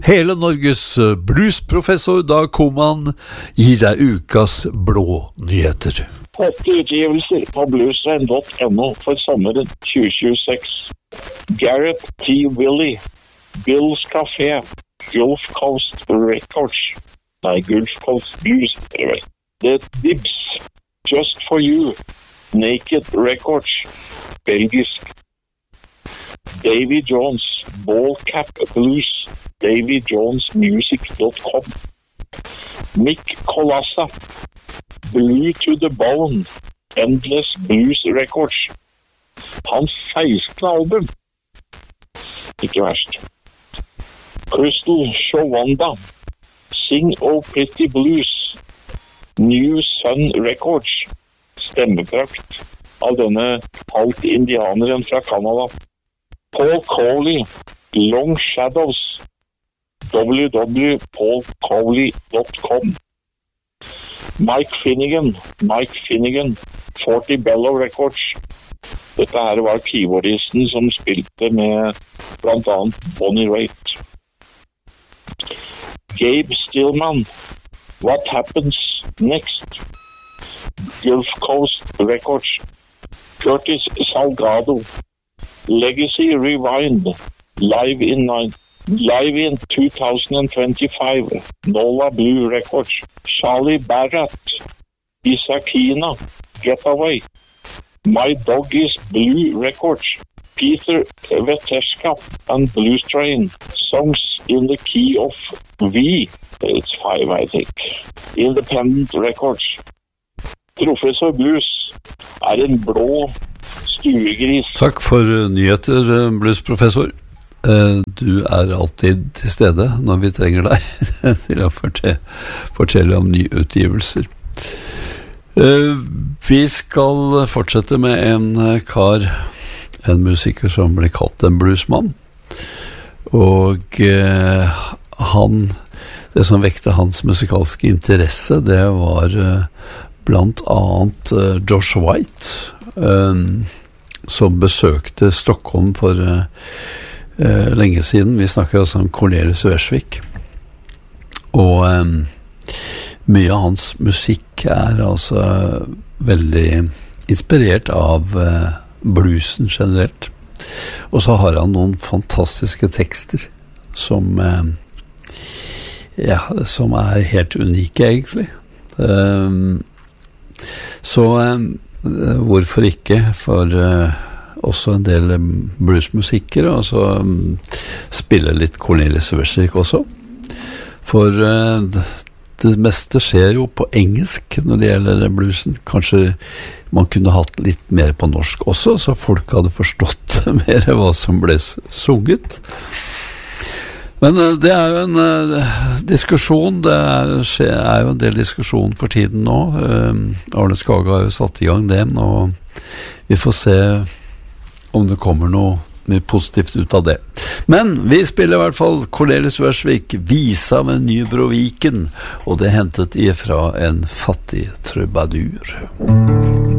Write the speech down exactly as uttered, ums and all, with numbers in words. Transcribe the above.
Hele Norges bluesprofessor Dag Koman gir deg ukas blå nyheter. Åtte utgivelser på bluesveien punktum no for sommeren tjue tjueseks. Garrett T. Willie, Bill's Café, Gulf Coast Records, nei, Gulf Coast Blues, The Dibs, Just For You, Naked Records, belgisk. Davy Jones, Ball Cap Blues, davy jones music dot com. Mick Colassa, Blue to the Bone, Endless Blues Records. Hans sekstende album. Ikke verst. Crystal Shawanda, Sing Oh Pretty Blues, New Sun Records, stemmeprakt av denne halvt indianeren fra Canada. Paul Cowley, Long Shadows, w w w dot paul cowley dot com. Mike Finnegan, Mike Finnegan, forty Bellow Records. Dette her var keyboardisten som spilte med blant annet Bonnie Raitt. Gabe Stillman, What Happens Next, Gulf Coast Records. Curtis Salgado, Legacy Rewind, Live in nine, Live in two thousand twenty-five, Nola Blue Records. Charlie Barrett, Isakina, Getaway, My Dog is Blue Records. Peter Veteshka and Blues Train, Songs in the Key of V, it's five I think. Independent Records. Professor Blues er en blå stuegris. Takk for nyheter, bluesprofessor. Du er alltid til stede når vi trenger deg til å fortelle, fortelle om nyutgivelser. Vi skal fortsette med en kar, en musiker som blir kalt en bluesmann. Og han, det som vekte hans musikalske interesse, det var blant annet Josh White, som besøkte Stockholm for Uh, lenge siden. Vi snakker altså om Cornelis Vreeswijk, og um, mye av hans musikk er altså veldig inspirert av uh, bluesen generelt, og så har han noen fantastiske tekster som uh, ja, som er helt unike egentlig. Um, så um, hvorfor ikke for uh, også en del bluesmusikere, og så um, spille litt Cornelis Vreeswijk også. For uh, det, det meste skjer jo på engelsk når det gjelder bluesen. Kanskje man kunne hatt litt mer på norsk også, så folk hadde forstått mer hva som ble sunget. Men uh, det er jo en uh, diskusjon, det er, er jo en del diskusjon for tiden nå. Uh, Arne Skage har jo satt i gang den, og vi får se om det kommer noe mye positivt ut av det. Men vi spiller i hvert fall Cornelis Vreeswijk, Visa med Nybroviken, og det er hentet ifra en fattig trubadur.